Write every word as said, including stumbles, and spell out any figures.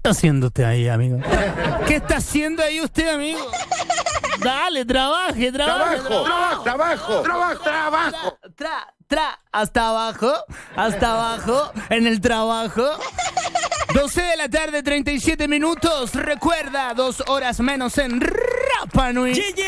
está haciendo usted ahí, amigo? ¿Qué está haciendo ahí usted, amigo? Dale, trabaje, trabaje. Trabajo, trabajo, trabajo, trabajo. Tra, tra, hasta abajo, hasta abajo, en el trabajo. doce de la tarde, treinta y siete minutos. Recuerda, dos horas menos en Rapa Nui.